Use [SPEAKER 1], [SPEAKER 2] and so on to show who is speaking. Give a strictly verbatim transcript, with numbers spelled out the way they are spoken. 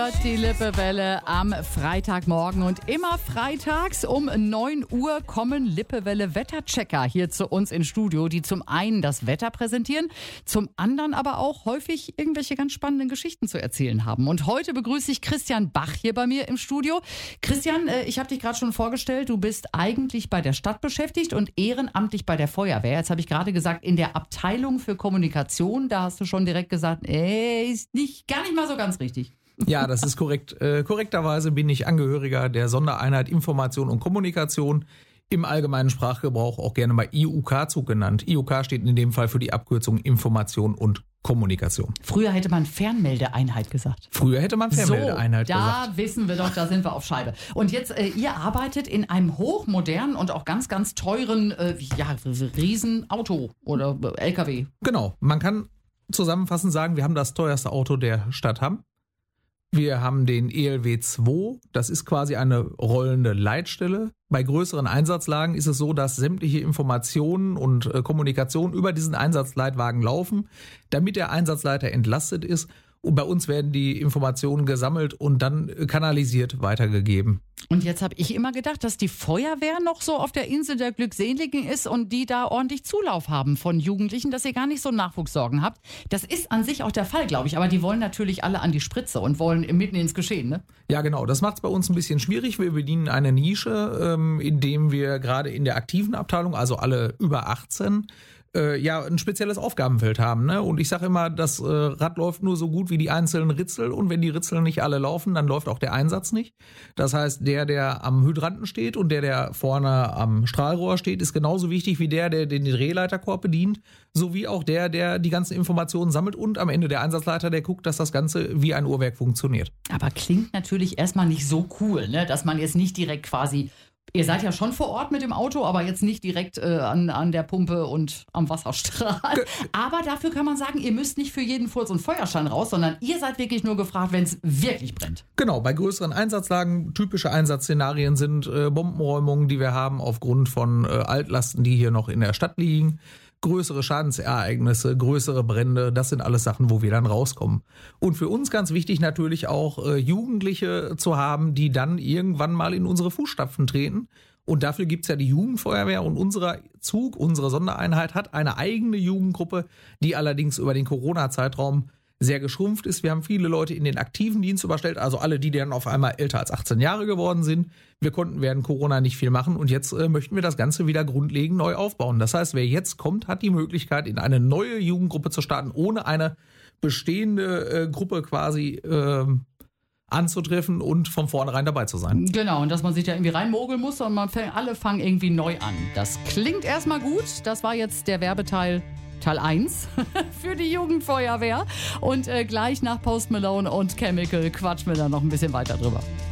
[SPEAKER 1] hört die Lippewelle am Freitagmorgen und immer freitags um neun Uhr kommen Lippewelle-Wetterchecker hier zu uns ins Studio, die zum einen das Wetter präsentieren, zum anderen aber auch häufig irgendwelche ganz spannenden Geschichten zu erzählen haben. Und heute begrüße ich Christian Bach hier bei mir im Studio. Christian, ich habe dich gerade schon vorgestellt, du bist eigentlich bei der Stadt beschäftigt und ehrenamtlich bei der Feuerwehr. Jetzt habe ich gerade gesagt, in der Abteilung für Kommunikation, da hast du schon direkt gesagt, ey, ist nicht, gar nicht mal so ganz richtig.
[SPEAKER 2] Ja, das ist korrekt. Äh, korrekterweise bin ich Angehöriger der Sondereinheit Information und Kommunikation, im allgemeinen Sprachgebrauch auch gerne mal I U K-Zug genannt. I U K steht in dem Fall für die Abkürzung Information und Kommunikation.
[SPEAKER 1] Früher hätte man Fernmeldeeinheit gesagt.
[SPEAKER 2] Früher hätte man Fernmeldeeinheit
[SPEAKER 1] so,
[SPEAKER 2] gesagt.
[SPEAKER 1] Da wissen wir doch, da sind wir auf Scheibe. Und jetzt, äh, ihr arbeitet in einem hochmodernen und auch ganz, ganz teuren äh, ja, Riesenauto oder L K W.
[SPEAKER 2] Genau, man kann zusammenfassend sagen, wir haben das teuerste Auto der Stadt Hamm. Wir haben den E L W zwei, das ist quasi eine rollende Leitstelle. Bei größeren Einsatzlagen ist es so, dass sämtliche Informationen und äh, Kommunikation über diesen Einsatzleitwagen laufen, damit der Einsatzleiter entlastet ist. Und bei uns werden die Informationen gesammelt und dann kanalisiert weitergegeben.
[SPEAKER 1] Und jetzt habe ich immer gedacht, dass die Feuerwehr noch so auf der Insel der Glückseligen ist und die da ordentlich Zulauf haben von Jugendlichen, dass ihr gar nicht so Nachwuchssorgen habt. Das ist an sich auch der Fall, glaube ich. Aber die wollen natürlich alle an die Spritze und wollen mitten ins Geschehen, ne?
[SPEAKER 2] Ja, genau. Das macht es bei uns ein bisschen schwierig. Wir bedienen eine Nische, ähm, indem wir gerade in der aktiven Abteilung, also alle über achtzehn, Äh, ja, ein spezielles Aufgabenfeld haben, ne? Und ich sage immer, das äh, Rad läuft nur so gut wie die einzelnen Ritzel und wenn die Ritzel nicht alle laufen, dann läuft auch der Einsatz nicht. Das heißt, der, der am Hydranten steht und der, der vorne am Strahlrohr steht, ist genauso wichtig wie der, der den Drehleiterkorb bedient, sowie auch der, der die ganzen Informationen sammelt und am Ende der Einsatzleiter, der guckt, dass das Ganze wie ein Uhrwerk funktioniert.
[SPEAKER 1] Aber klingt natürlich erstmal nicht so cool, ne? Dass man jetzt nicht direkt quasi... Ihr seid ja schon vor Ort mit dem Auto, aber jetzt nicht direkt äh, an, an der Pumpe und am Wasserstrahl. Aber dafür kann man sagen, ihr müsst nicht für jeden Furz und Feuerschein raus, sondern ihr seid wirklich nur gefragt, wenn es wirklich brennt.
[SPEAKER 2] Genau, bei größeren Einsatzlagen, typische Einsatzszenarien sind äh, Bombenräumungen, die wir haben aufgrund von äh, Altlasten, die hier noch in der Stadt liegen. Größere Schadensereignisse, größere Brände, das sind alles Sachen, wo wir dann rauskommen. Und für uns ganz wichtig natürlich auch äh, Jugendliche zu haben, die dann irgendwann mal in unsere Fußstapfen treten. Und dafür gibt's ja die Jugendfeuerwehr und unser Zug, unsere Sondereinheit hat eine eigene Jugendgruppe, die allerdings über den Corona-Zeitraum sehr geschrumpft ist. Wir haben viele Leute in den aktiven Dienst überstellt, also alle, die dann auf einmal älter als achtzehn Jahre geworden sind. Wir konnten während Corona nicht viel machen und jetzt äh, möchten wir das Ganze wieder grundlegend neu aufbauen. Das heißt, wer jetzt kommt, hat die Möglichkeit, in eine neue Jugendgruppe zu starten, ohne eine bestehende äh, Gruppe quasi äh, anzutreffen und von vornherein dabei zu sein.
[SPEAKER 1] Genau, und dass man sich da irgendwie reinmogeln muss und man fäng, alle fangen irgendwie neu an. Das klingt erstmal gut. Das war jetzt der Werbeteil Teil eins für die Jugendfeuerwehr. Und äh, gleich nach Post Malone und Chemical quatschen wir da noch ein bisschen weiter drüber.